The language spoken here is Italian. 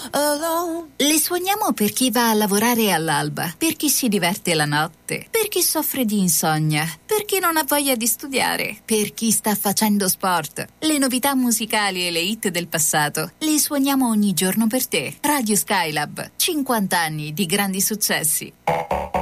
alone. Le suoniamo per chi va a lavorare all'alba, per chi si diverte la notte, per chi soffre di insonnia, per chi non ha voglia di studiare, per chi sta facendo sport. Le novità musicali e le hit del passato le suoniamo ogni giorno per te. Radio Skylab, 50 anni di grandi successi.